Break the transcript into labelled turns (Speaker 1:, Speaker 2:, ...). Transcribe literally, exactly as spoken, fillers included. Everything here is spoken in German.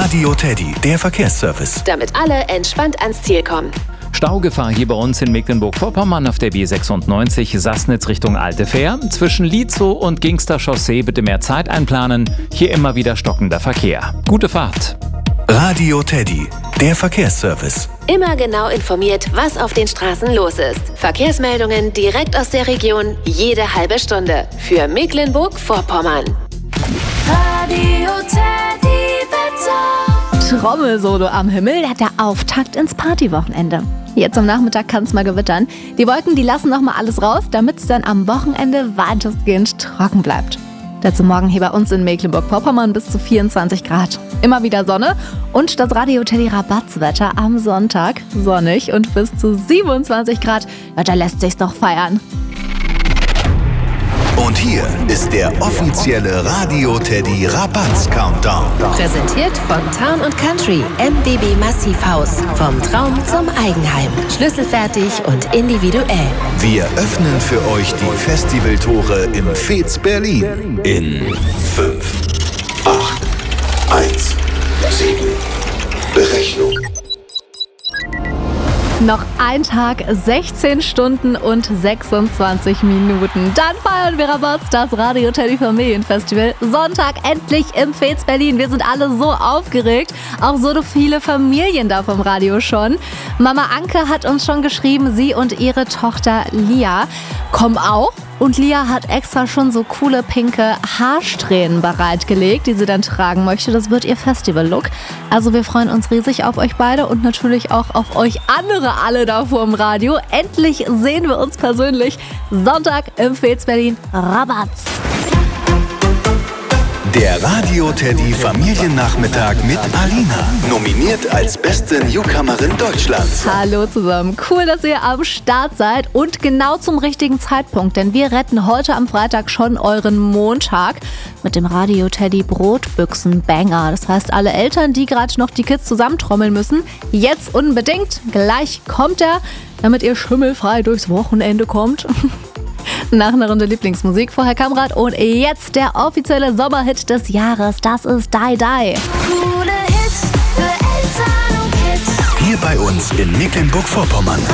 Speaker 1: Radio Teddy, der Verkehrsservice.
Speaker 2: Damit alle entspannt ans Ziel kommen.
Speaker 3: Staugefahr hier bei uns in Mecklenburg-Vorpommern auf der B sechsundneunzig Sassnitz Richtung Alte Fähr. Zwischen Lietzow und Gingster Chaussee bitte mehr Zeit einplanen. Hier immer wieder stockender Verkehr. Gute Fahrt.
Speaker 1: Radio Teddy, der Verkehrsservice.
Speaker 2: Immer genau informiert, was auf den Straßen los ist. Verkehrsmeldungen direkt aus der Region, jede halbe Stunde. Für Mecklenburg-Vorpommern.
Speaker 4: Radio Teddy Wetter.
Speaker 5: Trommelsolo am Himmel, der Auftakt ins Partywochenende. Jetzt am Nachmittag kann es mal gewittern. Die Wolken, die lassen noch mal alles raus, damit es dann am Wochenende weitestgehend trocken bleibt. Dazu morgen hier bei uns in Mecklenburg-Vorpommern bis zu vierundzwanzig Grad. Immer wieder Sonne und das Radio Teddy Rabattswetter am Sonntag. Sonnig und bis zu siebenundzwanzig Grad. Ja, da lässt sich's doch feiern.
Speaker 1: Und hier ist der offizielle Radio Teddy Rabatts-Countdown.
Speaker 2: Präsentiert von Town und Country, M B B Massivhaus. Vom Traum zum Eigenheim. Schlüsselfertig und individuell.
Speaker 1: Wir öffnen für euch die Festivaltore im Fez Berlin. In fünf, acht, eins, sieben. Berechnung.
Speaker 5: Noch ein Tag, sechzehn Stunden und sechsundzwanzig Minuten. Dann feiern wir Rabatts, das Radio Teddy Familienfestival. Sonntag endlich im Fez Berlin. Wir sind alle so aufgeregt. Auch so viele Familien da vom Radio schon. Mama Anke hat uns schon geschrieben, sie und ihre Tochter Lia kommen auch. Und Lia hat extra schon so coole pinke Haarsträhnen bereitgelegt, die sie dann tragen möchte. Das wird ihr Festival-Look. Also wir freuen uns riesig auf euch beide und natürlich auch auf euch andere alle da vor dem Radio. Endlich sehen wir uns persönlich. Sonntag im Fez Berlin. Rabatts.
Speaker 1: Der Radio Teddy Familiennachmittag mit Alina. Nominiert als beste Newcomerin Deutschlands.
Speaker 5: Hallo zusammen. Cool, dass ihr am Start seid und genau zum richtigen Zeitpunkt. Denn wir retten heute am Freitag schon euren Montag mit dem Radio Teddy Brotbüchsen-Banger. Das heißt, alle Eltern, die gerade noch die Kids zusammentrommeln müssen, jetzt unbedingt. Gleich kommt er, damit ihr schimmelfrei durchs Wochenende kommt. Nach einer Runde Lieblingsmusik. Vorher Kamrat und jetzt der offizielle Sommerhit des Jahres. Das ist Die Die.
Speaker 4: Coole Hits für Eltern und Kids.
Speaker 1: Hier bei uns in Mecklenburg-Vorpommern.